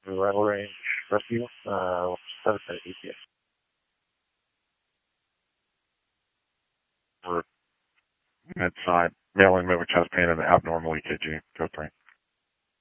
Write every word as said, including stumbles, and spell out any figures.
Rifle range rescue, uh, seven at E T S. We're midside, mailing moving chest pain and abnormal E K G, go three.